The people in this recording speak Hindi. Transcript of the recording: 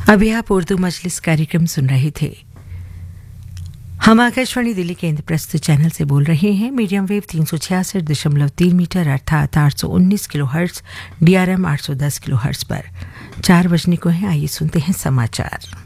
अभी आप उर्दू मजलिस कार्यक्रम सुन रहे थे। हम आकाशवाणी दिल्ली केंद्र प्रस्तुत चैनल से बोल रहे हैं। मीडियम वेव 366.3 मीटर अर्थात 819 kilo hertz, DRM 810 kilo hertz पर 4 बजने को है। आइए सुनते हैं समाचार।